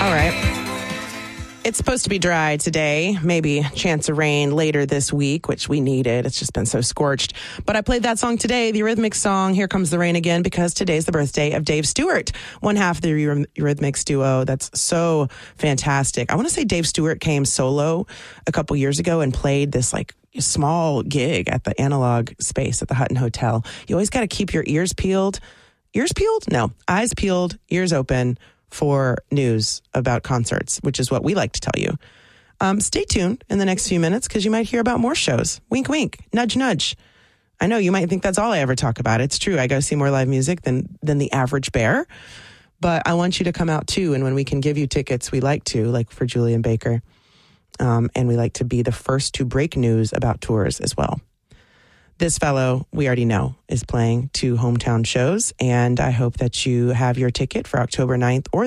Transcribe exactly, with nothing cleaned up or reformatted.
All right. It's supposed to be dry today, maybe a chance of rain later this week, which we needed. It's just been so scorched. But I played that song today, the Eurythmics song, Here Comes the Rain Again, because today's the birthday of Dave Stewart, one half of the Eurythmics duo. That's so fantastic. I want to say Dave Stewart came solo a couple years ago and played this like small gig at the Analog Space at the Hutton Hotel. You always got to keep your ears peeled. Ears peeled? No, eyes peeled, ears open for news about concerts, which is what we like to tell you. Um, stay tuned in the next few minutes because you might hear about more shows. Wink, wink, nudge, nudge. I know you might think that's all I ever talk about. It's true. I go see more live music than than the average bear. But I want you to come out too. And when we can give you tickets, we like to, like for Julian Baker. Um, and we like to be the first to break news about tours as well. This fellow, we already know, is playing two hometown shows. And I hope that you have your ticket for October ninth or